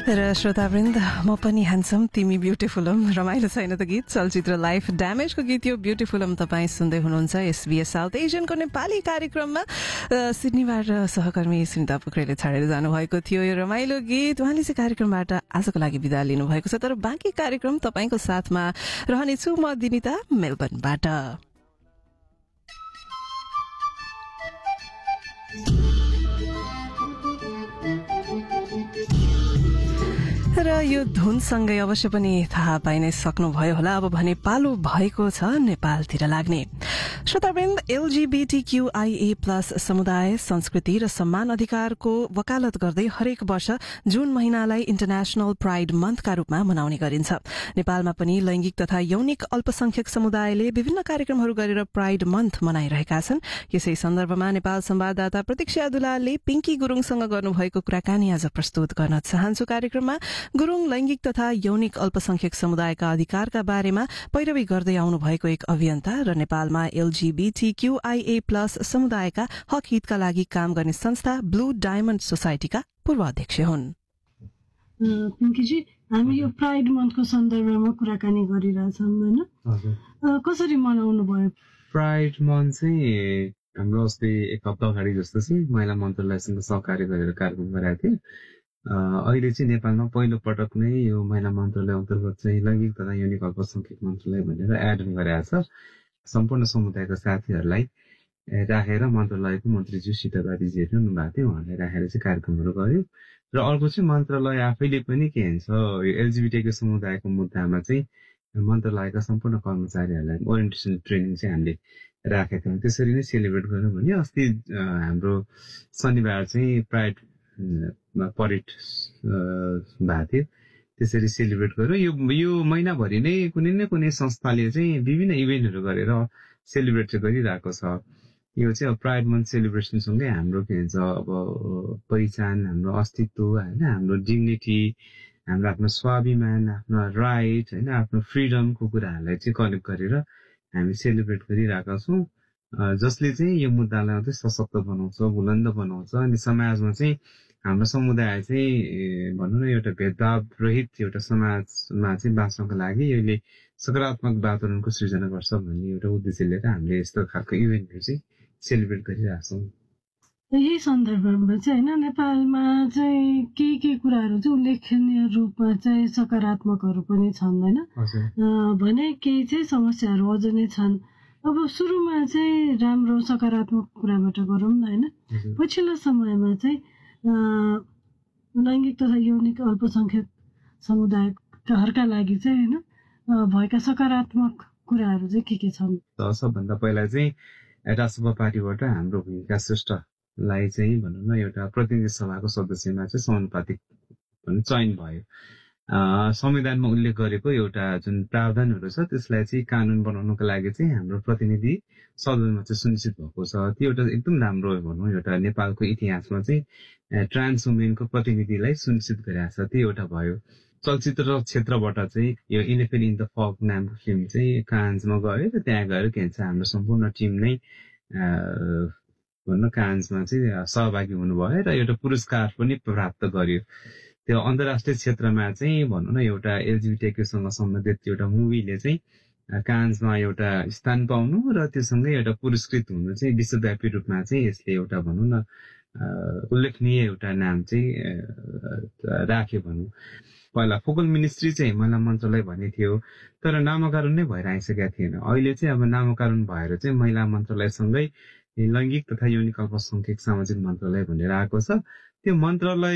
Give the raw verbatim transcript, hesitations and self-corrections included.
र श्रोतावृन्द, म पनि ह्यान्डसम तिमी ब्युटिफुलम रमाइलो छैन त गीत चलचित्र लाइफ ड्यामेजको गीत यो ब्युटिफुलम तपाईँ सुन्दै हुनुहुन्छ एसबीएस साउथ एसियनको नेपाली कार्यक्रममा। सिडनीबाट सहकर्मी स्मिता पोखरेलले छाडेर जानुभएको थियो यो रमाइलो गीत। उहाँले चाहिँ कार्यक्रमबाट आजको लागि बिदा लिनुभएको छ, तर बाँकी कार्यक्रम तपाईँको साथमा रहनेछु म दिनिता मेलबर्नबाट। र यो धुनसँगै अवश्य पनि थाहा पाइ नै सक्नुभयो होला, अब भने पालो भएको छ नेपालतिर लाग्ने। श्रोतावृन्द, एलजीबीटीक्यूआईए प्लस समुदाय संस्कृति र सम्मान अधिकारको वकालत गर्दै हरेक वर्ष जून महिनालाई इन्टरनेशनल प्राइड मन्थका रूपमा मनाउने गरिन्छ। नेपालमा पनि लैंगिक तथा यौनिक अल्पसंख्यक समुदायले विभिन्न कार्यक्रमहरू गरेर प्राइड मन्थ मनाइरहेका छन्। यसै सन्दर्भमा नेपाल संवाददाता प्रतीक्षा दुलालले पिंकी गुरूङसँग गर्नुभएको कुराकानी आज प्रस्तुत गर्न चाहन्छु। कार्यक्रममा गुरूङ लैंगिक तथा यौनिक अल्पसंख्यक समुदायका अधिकारका बारेमा पैरवी गर्दै आउनु भएको एक अभियन्ता र नेपालमा एलजीबीटीक्यूआईए प्लस समुदायका हक हितका लागि काम गर्ने संस्था ब्लू डायमण्ड सोसाइटीका पूर्व अध्यक्ष हुन्। पिंकीजी, हामी यो प्राइड मन्थको सन्दर्भमा कुराकानी गरिरहेछौँ होइन, कसरी मनाउनु भयो? प्राइड मन्थ चाहिँ हाम्रो अस्ति एक हप्ता अगाडि जस्तो चाहिँ महिला मन्त्रालयसँग सहकार्य गरेर कार्यक्रम गराएको थियो। अहिले चाहिँ नेपालमा पहिलो पटक नै यो महिला मन्त्रालय अन्तर्गत चाहिँ लैंगिक तथा यौनिक अल्पसंख्यक मन्त्रालय भनेर एड गरिरहेको छ। सम्पूर्ण समुदायका साथीहरूलाई राखेर मन्त्रालयको मन्त्रीज्यू सीताबारीजीहरू हुनुभएको थियो, उहाँलाई राखेर चाहिँ कार्यक्रमहरू गर्यो। र अर्को चाहिँ मन्त्रालय आफैले पनि के भन्छ यो एलजीबीटीको समुदायको मुद्दामा चाहिँ मन्त्रालयका सम्पूर्ण कर्मचारीहरूलाई ओरिएन्टेसन ट्रेनिङ चाहिँ हामीले राखेका थियौँ। त्यसरी नै सेलिब्रेट गर्नु भने अस्ति हाम्रो शनिबार चाहिँ प्राइड परेड भएको थियो, त्यसरी सेलिब्रेट गर्यो। यो यो महिनाभरि नै कुनै न कुनै संस्थाले चाहिँ विभिन्न इभेन्टहरू गरेर सेलिब्रेट चाहिँ गरिरहेको छ। यो चाहिँ अब प्राइड मन्थ सेलिब्रेसनसँगै हाम्रो के भन्छ अब पहिचान, हाम्रो अस्तित्व होइन, हाम्रो डिग्निटी, हाम्रो आफ्नो स्वाभिमान, आफ्नो राइट होइन, आफ्नो फ्रिडमको कुराहरूलाई चाहिँ कनेक्ट गरेर हामी सेलिब्रेट गरिरहेका छौँ, जसले चाहिँ यो मुद्दालाई चाहिँ सशक्त बनाउँछ, बुलन्द बनाउँछ। अनि समाजमा चाहिँ हाम्रो समुदाय चाहिँ भनौँ न एउटा भेदभाव रहित एउटा समाजमा चाहिँ बाँच्नको लागि यसले सकारात्मक वातावरणको सृजना गर्छ भन्ने एउटा उद्देश्य लिएर हामीले यस्तो खालको इभेन्टहरू चाहिँ सेलिब्रेट गरिरहेका छौँ। यही सन्दर्भमा चाहिँ होइन, नेपालमा चाहिँ के के कुराहरू चाहिँ उल्लेखनीय रूपमा चाहिँ सकारात्मकहरू पनि छन् होइन भने केही चाहिँ समस्याहरू अझ नै छन्। अब सुरुमा चाहिँ राम्रो सकारात्मक कुराबाट गरौँ न होइन। पछिल्लो समयमा चाहिँ लैंगिक तथा यौनिक अल्पसंख्यक समुदायका लागि चाहिँ होइन भएका सकारात्मक कुराहरू चाहिँ के के छन्? सबभन्दा पहिला चाहिँ राष्ट्रसभा पार्टीबाट हाम्रो भूमिका श्रेष्ठलाई चाहिँ भनौँ न एउटा प्रतिनिधि सभाको सदस्यमा चाहिँ समानुपातिक चयन भयो। संविधानमा उल्लेख गरेको एउटा जुन प्रावधानहरू छ त्यसलाई चाहिँ कानून बनाउनको लागि चाहिँ हाम्रो प्रतिनिधि सदनमा चाहिँ सुनिश्चित भएको छ। त्यो एउटा एकदम राम्रो भनौँ एउटा नेपालको इतिहासमा चाहिँ ट्रान्स वुमेनको प्रतिनिधिलाई सुनिश्चित गरेको छ, त्यो एउटा भयो। चलचित्र क्षेत्रबाट चाहिँ यो इलेफेन्ट इन द फग नामको फिल्म चाहिँ कान्समा गयो र त्यहाँ गएर के भन्छ हाम्रो सम्पूर्ण टिम नै भनौँ कान्समा चाहिँ सहभागी हुनुभयो र एउटा पुरस्कार पनि प्राप्त गर्यो। त्यो अन्तर्राष्ट्रिय क्षेत्रमा चाहिँ भनौँ न एउटा एलजीबीटीक्यूसँग सम्बन्धित एउटा मुभीले चाहिँ कान्समा एउटा स्थान पाउनु र त्योसँगै एउटा पुरस्कृत हुनु चाहिँ विश्वव्यापी रूपमा चाहिँ यसले एउटा भनौँ न उल्लेखनीय एउटा नाम चाहिँ राख्यो भनौँ। पहिला फोकल मिनिस्ट्री चाहिँ महिला मन्त्रालय भन्ने थियो, तर नामकरण नै भएर आइसकेका थिएन। अहिले चाहिँ अब नामकरण भएर चाहिँ महिला मन्त्रालयसँगै लैंगिक तथा यौनिक अल्पसंख्यक सामाजिक मन्त्रालय भनेर आएको छ। त्यो मन्त्रालय